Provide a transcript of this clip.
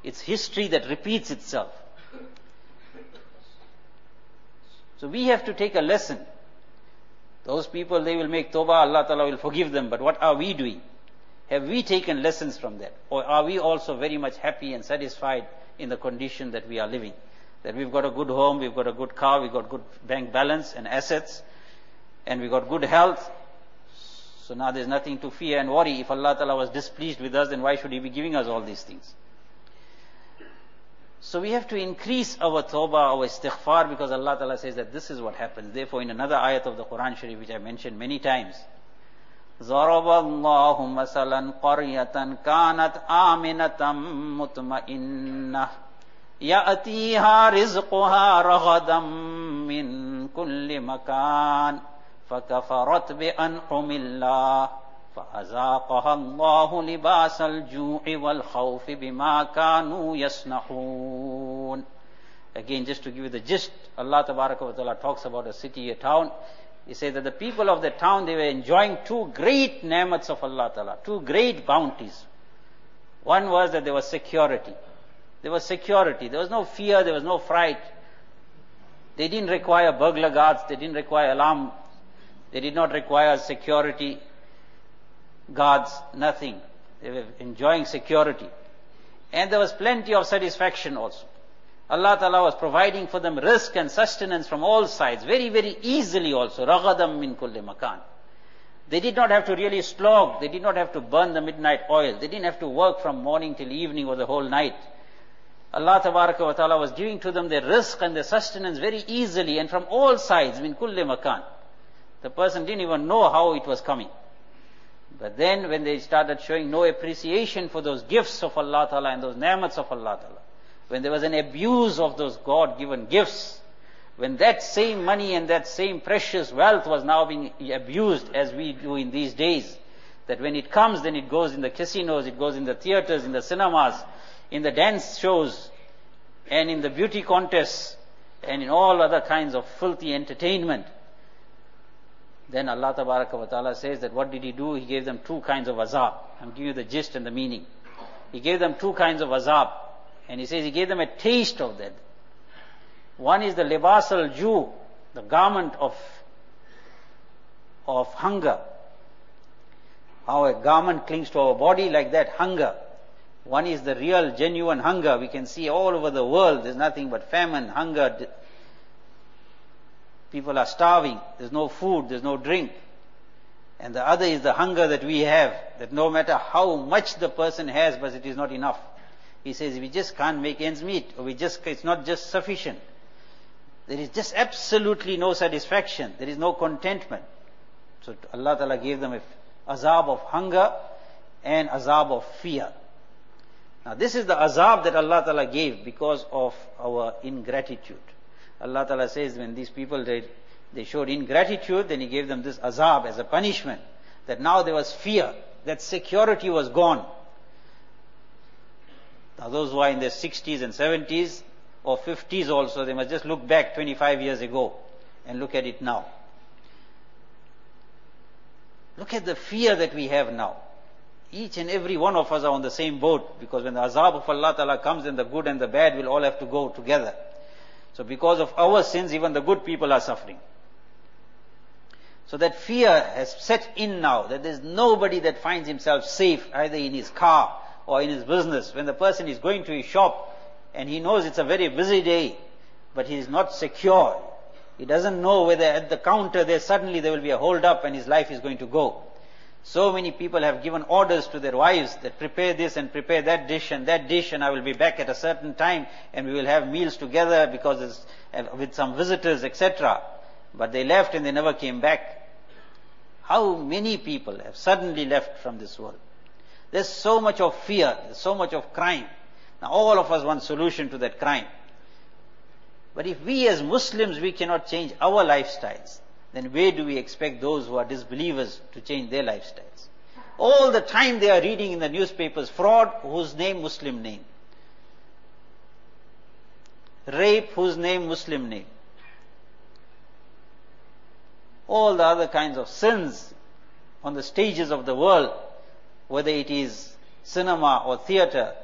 It's history that repeats itself. So we have to take a lesson. Those people, they will make tawbah, Allah Ta'ala will forgive them, but what are we doing? Have we taken lessons from that? Or are we also very much happy and satisfied in the condition that we are living? That we've got a good home, we've got a good car, we've got good bank balance and assets, and we've got good health. So now there's nothing to fear and worry. If Allah Ta'ala was displeased with us, then why should He be giving us all these things? So we have to increase our tawbah, our istighfar, because Allah Ta'ala says that this is what happens. Therefore, in another ayat of the Quran Sharif, which I mentioned many times, ضرب الله مثلا قرية كانت آمنة مطمئنة يأتيها رزقها رغدا من كل مكان فكفرت بأنعم الله فأذاقها الله لباس الجوع والخوف بما كانوا يصنعون. Again, just to give you the gist, Allah Tabaraka wa Ta'ala talks about a city, a town. He says that the people of the town, they were enjoying two great ni'mats of Allah Ta'ala, two great bounties. One was that there was security. There was security. There was no fear, there was no fright. They didn't require burglar guards, they didn't require alarm, they did not require security guards, nothing. They were enjoying security. And there was plenty of satisfaction also. Allah Ta'ala was providing for them rizq and sustenance from all sides, very, very easily also. Raghadam min kulli makan. They did not have to really slog, they did not have to burn the midnight oil, they didn't have to work from morning till evening or the whole night. Allah Tabaraka wa Ta'ala was giving to them their rizq and their sustenance very easily and from all sides, min kulli makan. The person didn't even know how it was coming. But then when they started showing no appreciation for those gifts of Allah Ta'ala and those ni'mats of Allah Ta'ala, when there was an abuse of those God-given gifts, when that same money and that same precious wealth was now being abused as we do in these days, that when it comes, then it goes in the casinos, it goes in the theaters, in the cinemas, in the dance shows, and in the beauty contests, and in all other kinds of filthy entertainment. Then Allah Tabaraka wa Ta'ala says that what did He do? He gave them two kinds of azab. I'm giving you the gist and the meaning. He gave them two kinds of azab. And He says He gave them a taste of that. One is the libas al-ju, the garment of hunger. How a garment clings to our body, like that, hunger. One is the real, genuine hunger. We can see all over the world, there's nothing but famine, hunger. People are starving, there's no food, there's no drink. And the other is the hunger that we have, that no matter how much the person has, but it is not enough. He says, we just can't make ends meet, or it's not just sufficient. There is just absolutely no satisfaction, there is no contentment. So Allah Ta'ala gave them a azab of hunger and azab of fear. Now this is the azab that Allah Ta'ala gave because of our ingratitude. Allah Ta'ala says when these people, they showed ingratitude, then He gave them this azab as a punishment. That now there was fear, that security was gone. Now those who are in their 60s and 70s or 50s also, they must just look back 25 years ago and look at it now. Look at the fear that we have now. Each and every one of us are on the same boat, because when the azab of Allah Ta'ala comes, then the good and the bad will all have to go together. So because of our sins, even the good people are suffering. So that fear has set in now, that there's nobody that finds himself safe, either in his car or in his business. When the person is going to his shop, and he knows it's a very busy day, but he is not secure. He doesn't know whether at the counter suddenly there will be a hold up and his life is going to go. So many people have given orders to their wives that prepare this and prepare that dish, and I will be back at a certain time and we will have meals together because with some visitors, etc. But they left and they never came back. How many people have suddenly left from this world? There's so much of fear, there's so much of crime. Now all of us want solution to that crime. But if we as Muslims, we cannot change our lifestyles, then where do we expect those who are disbelievers to change their lifestyles? All the time they are reading in the newspapers, fraud, whose name? Muslim name. Rape, whose name? Muslim name. All the other kinds of sins on the stages of the world, whether it is cinema or theater,